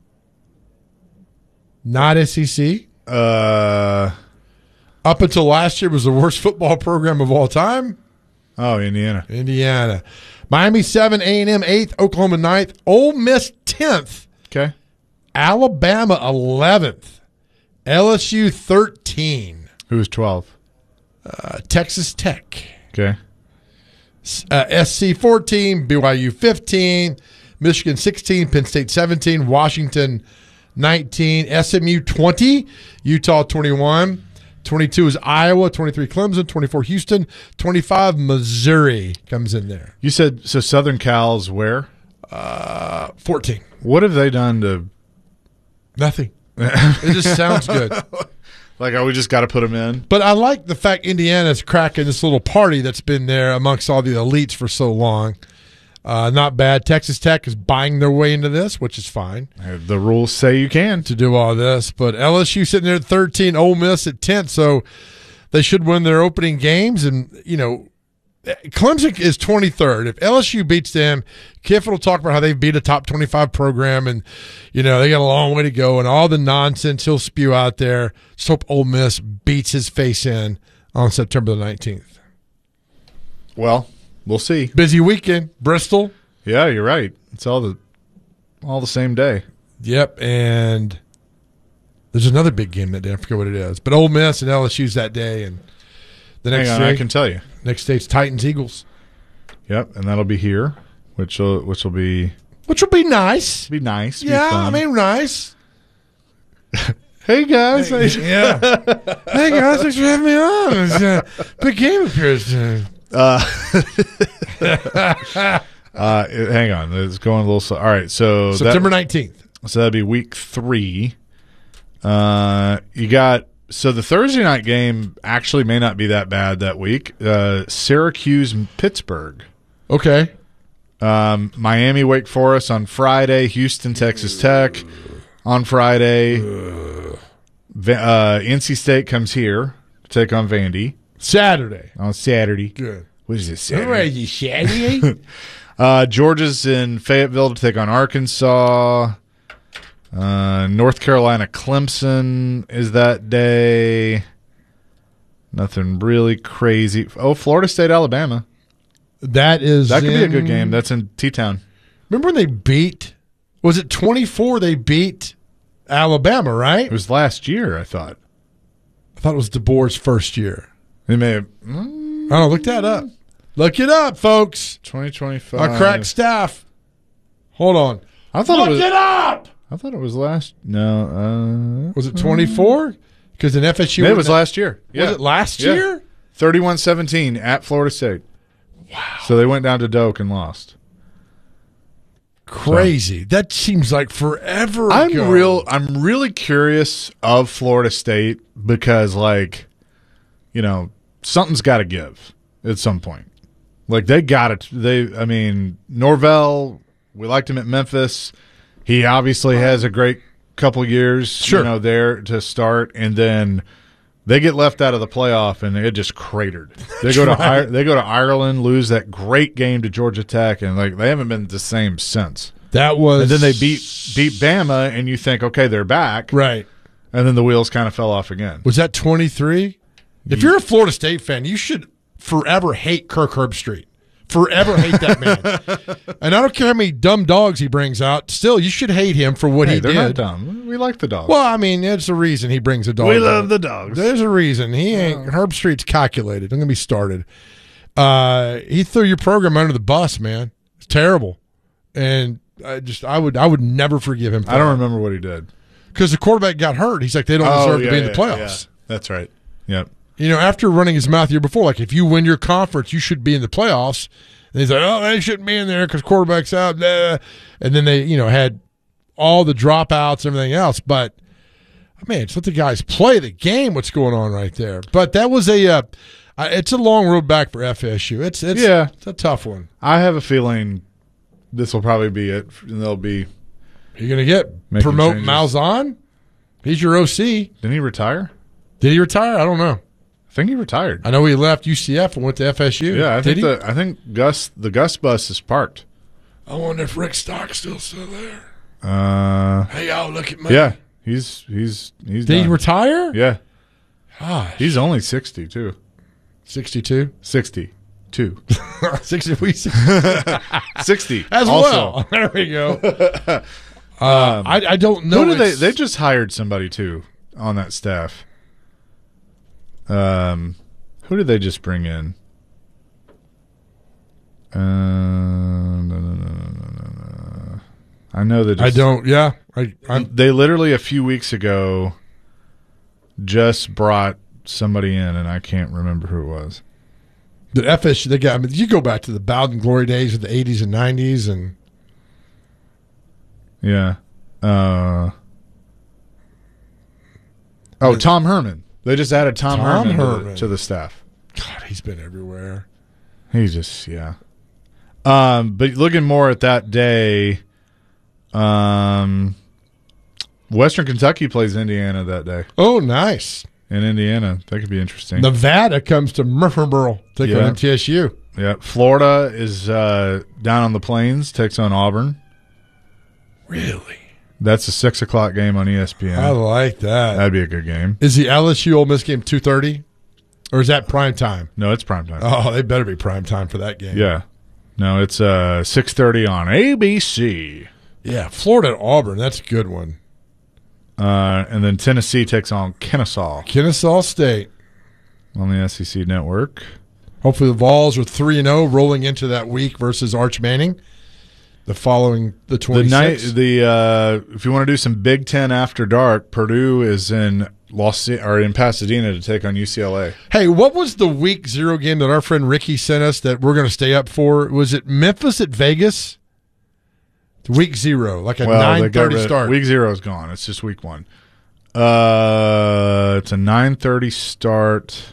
not S E C. Uh, up until last year, was the worst football program of all time. Oh, Indiana. Indiana. Miami seven, A and M eighth, Oklahoma ninth, Ole Miss tenth. Okay. Alabama eleventh, L S U thirteen. Who's twelve? Uh, Texas Tech. Okay. Uh, S C fourteen, B Y U fifteen, Michigan sixteen, Penn State seventeen, Washington nineteen, S M U twenty, Utah twenty-one. twenty-two is Iowa, twenty-three Clemson, twenty-four Houston, twenty-five Missouri comes in there. You said so. Southern Cal's where? Uh, fourteen. What have they done to? Nothing. It just sounds good. Like, oh, we just got to put them in. But I like the fact Indiana's cracking this little party that's been there amongst all the elites for so long. Uh, not bad. Texas Tech is buying their way into this, which is fine. The rules say you can to do all this. But L S U sitting there at thirteen, Ole Miss at tenth, so they should win their opening games. And, you know, Clemson is twenty-third. If L S U beats them, Kiffin will talk about how they beat a top twenty-five program and, you know, they got a long way to go and all the nonsense he'll spew out there. Just hope Ole Miss beats his face in on September the nineteenth. Well, we'll see. Busy weekend. Bristol. Yeah, you're right. It's all the all the same day. Yep, and there's another big game that day. I forget what it is. But Ole Miss and L S U's that day, and the next Hang on, day, I can tell you. Next day's Titans Eagles. Yep, and that'll be here, which will which will be which will be nice. Be nice. Yeah, be fun. I mean nice. Hey guys, hey, yeah. Hey guys, thanks for having me on. It's a big game appears. Uh, uh, hang on, it's going a little slow. All right, so September nineteenth. So that'd be week three. Uh, you got so the Thursday night game actually may not be that bad that week. Uh, Syracuse, Pittsburgh. Okay. Um, Miami, Wake Forest on Friday. Houston, Texas Tech on Friday. Uh, N C State comes here to take on Vandy. Saturday. On Saturday. Good. What is this, Saturday? Where is it, Saturday? uh, Georgia's in Fayetteville to take on Arkansas. Uh, North Carolina, Clemson is that day. Nothing really crazy. Oh, Florida State, Alabama. That is That could in, be a good game. That's in T-Town. Remember when they beat, was it twenty-four they beat Alabama, right? It was last year, I thought. I thought it was DeBoer's first year. They may have. Mm, I don't know, look that up. Look it up, folks. twenty twenty-five. Our crack staff. Hold on. I thought look it was. it up. I thought it was last. No. Uh, was it twenty-four? Because in F S U. It was last year. Yeah. Was it last yeah. year? thirty-one seventeen at Florida State. Wow. So they went down to Doak and lost. Crazy. So, that seems like forever I'm ago. real I'm really curious of Florida State because, like, you know, something's got to give at some point. Like, they got it. They, I mean, Norvell, we liked him at Memphis. He obviously has a great couple years, sure. you know, there to start, and then they get left out of the playoff, and it just cratered. They go to right. they go to Ireland, lose that great game to Georgia Tech, and like they haven't been the same since. That was, and then they beat beat Bama, and you think, okay, they're back, right? And then the wheels kind of fell off again. Was that twenty-three? If you're a Florida State fan, you should forever hate Kirk Herbstreit. Forever hate that man. And I don't care how many dumb dogs he brings out. Still, you should hate him for what hey, he they're did. Not dumb. We like the dogs. Well, I mean, there's a reason he brings a dog. We out. love the dogs. There's a reason. He ain't. Herb Street's calculated. I'm going to be started. Uh, he threw your program under the bus, man. It's terrible. And I just, I would, I would never forgive him for I don't that. remember what he did. Because the quarterback got hurt. He's like, they don't oh, deserve yeah, to be in the yeah, playoffs. Yeah. That's right. Yep. You know, after running his mouth the year before, like if you win your conference, you should be in the playoffs. And he's like, oh, they shouldn't be in there because quarterback's out. Blah. And then they, you know, had all the dropouts and everything else. But, man, just let the guys play the game, what's going on right there. But that was a uh, – it's a long road back for F S U. It's, it's, yeah. it's a tough one. I have a feeling this will probably be it. And they'll be – You're going to get – promote Malzahn? He's your O C. Didn't he retire? Did he retire? I don't know. I think he retired. I know he left U C F and went to F S U. Yeah, I Did think he? the I think Gus the Gus bus is parked. I wonder if Rick Stock's still still there. Uh, hey, y'all, look at me. Yeah, he's he's he's. Did done. he retire? Yeah. Gosh. He's only sixty too. Sixty-two. Sixty-two. Sixty. We sixty as also. well. There we go. uh, um, I I don't know. Who did they? They just hired somebody too on that staff. Um, who did they just bring in? Uh, no, no, no, no, no, no. I know that. I don't. Yeah, I. I'm, they literally a few weeks ago just brought somebody in, and I can't remember who it was. The F S U. They got. I mean, you go back to the Bowden glory days of the eighties and nineties, and yeah. Uh, oh, Tom Herman. They just added Tom, Tom Herman, Herman. To, the, to the staff. God, he's been everywhere. He's just yeah. Um, but looking more at that day, um, Western Kentucky plays Indiana that day. Oh, nice. In Indiana, that could be interesting. Nevada comes to Murfreesboro, take yeah. on M T S U. Yeah, Florida is uh, down on the plains, takes on Auburn. Really? That's a six o'clock game on E S P N. I like that. That'd be a good game. Is the L S U Ole Miss game two thirty, or is that prime time? No, it's prime time. Oh, they better be prime time for that game. Yeah. No, it's uh, six thirty on A B C. Yeah, Florida and Auburn. That's a good one. Uh, and then Tennessee takes on Kennesaw. Kennesaw State. On the S E C Network. Hopefully the Vols are three and oh rolling into that week versus Arch Manning. The following the twenty-sixth. The night, the uh, if you want to do some Big Ten after dark, Purdue is in Los or in Pasadena to take on U C L A. Hey, what was the week zero game that our friend Ricky sent us that we're going to stay up for? Was it Memphis at Vegas? Week zero, like a well, nine thirty start. Week zero is gone. It's just week one. Uh, it's a nine thirty start.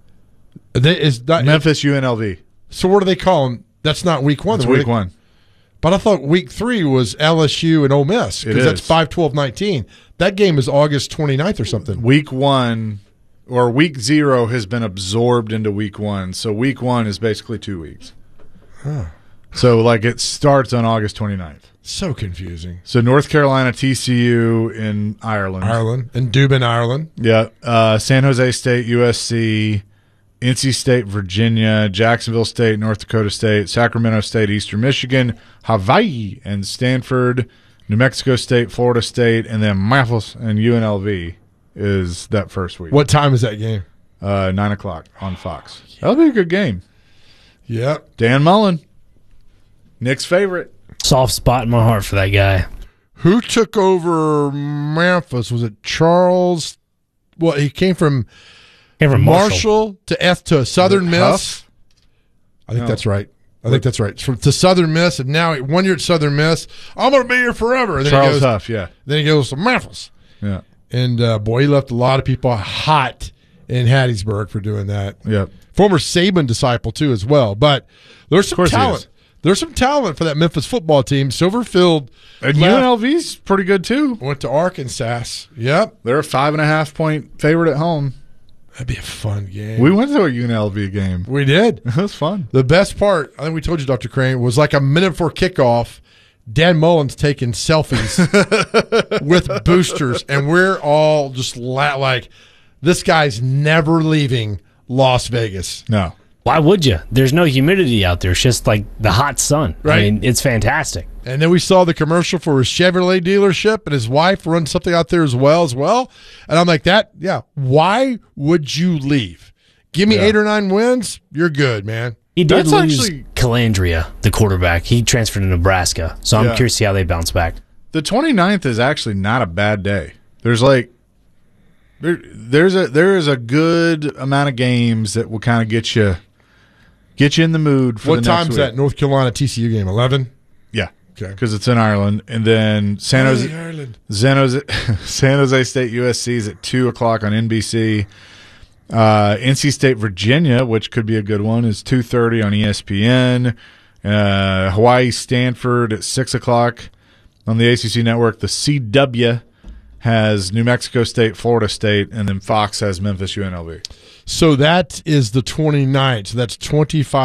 They, is that, Memphis U N L V. So what do they call them? That's not week one. It's week week one. But I thought week three was L S U and Ole Miss because that's five twelve nineteen. That game is August twenty-ninth or something. Week one or week zero has been absorbed into week one. So week one is basically two weeks. Huh. So like it starts on August twenty-ninth. So confusing. So North Carolina, T C U in Ireland. Ireland. And Dubin, Ireland. Yeah. Uh, San Jose State, U S C, N C State, Virginia, Jacksonville State, North Dakota State, Sacramento State, Eastern Michigan, Hawaii, and Stanford, New Mexico State, Florida State, and then Memphis and U N L V is that first week. What time is that game? Uh, nine o'clock on Fox. That'll be a good game. Yep. Dan Mullen, Nick's favorite. Soft spot in my heart for that guy. Who took over Memphis? Was it Charles? Well, he came from, came from Marshall. Marshall to F to Southern Miss. Huff? I think No. that's right. I think that's right. From to Southern Miss, and now one year at Southern Miss. I'm going to be here forever. And then Charles he goes, Huff, yeah. Then he goes to Memphis. Yeah. And, uh, boy, he left a lot of people hot in Hattiesburg for doing that. Yep. Former Saban disciple, too, as well. But there's some course he talent. is. There's some talent for that Memphis football team. Silverfield. And left- U N L V's pretty good, too. Went to Arkansas. Yep. They're a five and a half point favorite at home. That'd be a fun game. We went to a U N L V game. We did. It was fun. The best part, I think we told you, Doctor Crane, was like a minute before kickoff, Dan Mullen's taking selfies with boosters, and we're all just la- like, this guy's never leaving Las Vegas. No. Why would you? There's no humidity out there. It's just like the hot sun. Right. I mean, it's fantastic. And then we saw the commercial for his Chevrolet dealership, and his wife runs something out there as well, as well. And I'm like, that, yeah, why would you leave? Give me Yeah. eight or nine wins, you're good, man. He did That's lose actually- Calandria, the quarterback. He transferred to Nebraska. So I'm Yeah. curious to see how they bounce back. The twenty-ninth is actually not a bad day. There's like There, there's a there is a good amount of games that will kind of get you get you in the mood for what the next time's week. that North Carolina T C U game? eleven? Yeah. Okay. Because it's in Ireland. And then San Jose, Hey, Ireland. San Jose, San Jose State U S C is at two o'clock on N B C. Uh, N C State Virginia, which could be a good one, is two thirty on E S P N. Uh, Hawaii Stanford at six o'clock on the A C C network. The C W has New Mexico State, Florida State, and then Fox has Memphis U N L V. So that is the twenty-ninth. So that's twenty-five.